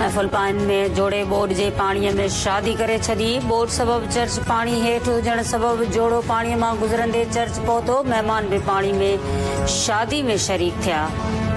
महफ़िल पाइन में जोड़े बोट जे पाणीअ में शादी करे छॾी। बोट सबब चर्च पाणी हेठि हुजण सबब जोड़ो पाणीअ मां गुज़रंदे चर्च पहुतो। महिमान भी पाणी में शादी में शरीक थिया।